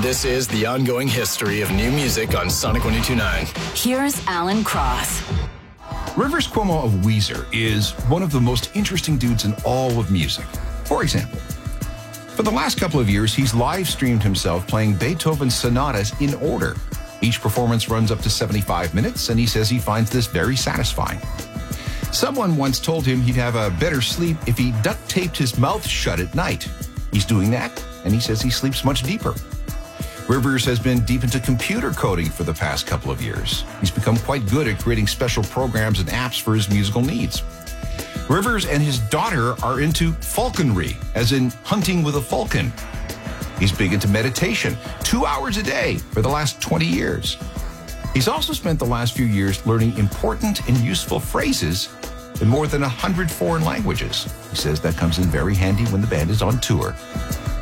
This is the ongoing history of new music on Sonic 102.9. Here's Alan Cross. Rivers Cuomo of Weezer is one of the most interesting dudes in all of music. For example, for the last couple of years, he's live streamed himself playing Beethoven's sonatas in order. Each performance runs up to 75 minutes, and he says he finds this very satisfying. Someone once told him he'd have a better sleep if he duct taped his mouth shut at night. He's doing that, and he says he sleeps much deeper. Rivers has been deep into computer coding for the past couple of years. He's become quite good at creating special programs and apps for his musical needs. Rivers and his daughter are into falconry, as in hunting with a falcon. He's big into meditation, 2 hours a day for the last 20 years. He's also spent the last few years learning important and useful phrases in more than 100 foreign languages. He says that comes in very handy when the band is on tour.